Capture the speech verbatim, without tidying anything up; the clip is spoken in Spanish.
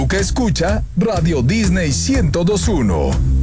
Luca escucha Radio Disney ciento dos punto uno.